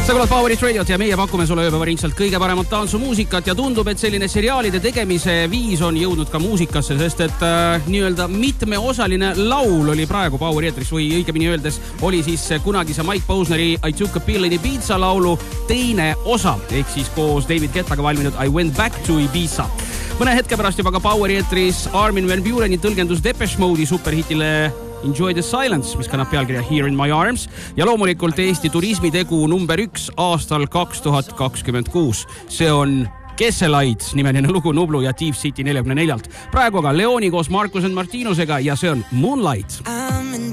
Sa kuulad Powerit Radiot ja meie pakume sulle ööpäevaringselt kõige paremat tantsumuusikat ja tundub, et selline seriaalide tegemise viis on jõudnud ka muusikasse, sest et nii-öelda mitmeosaline laul oli praegu Poweri eetris või õigemini öeldes oli siis kunagise Mike Posneri I Took a Pill in Ibiza laulu teine osa ehk siis koos David Guettaga valminud I Went Back to Ibiza. Mõne hetke pärast juba ka Poweri eetris Armin van Bureni tõlgendus Depeche Mode'i superhitile Enjoy the Silence, mis kannab pealkirja Here in my arms ja loomulikult Eesti turismitegu number 1 aastal 2026. See on Kesselaid nimeline lugu Nublu ja Deep City 44. Praegu aga Leoni koos Markus and Martinusega ja see on Moonlight.